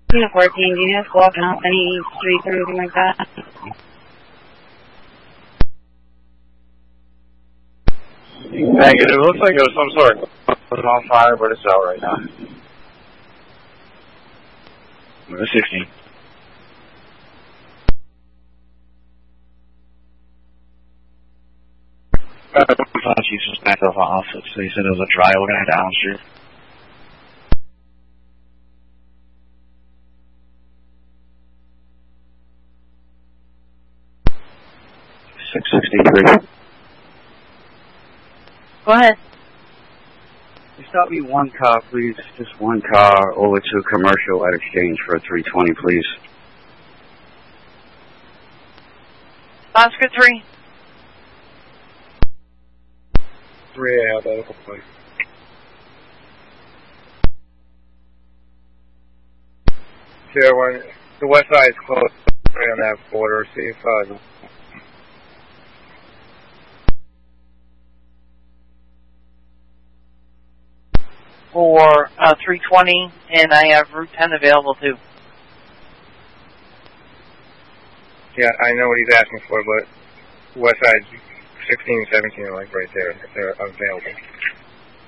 Unit 14, do you have walking off any streets or anything like that? Negative. It looks like it was some sort of was on fire, but it's out right now. 16. Chief was back off office, so he said it was a trial guy down the street. $663. Go ahead. Stop me one car, please. Just one car over to commercial at Exchange for a 320, please. Oscar 3. 3, I have that. Hopefully. Yeah, when the west side is closed, right on that border, see if For 320, and I have Route 10 available too. yeah, I know what he's asking for, but west side 16 and 17 are like right there, if they're available.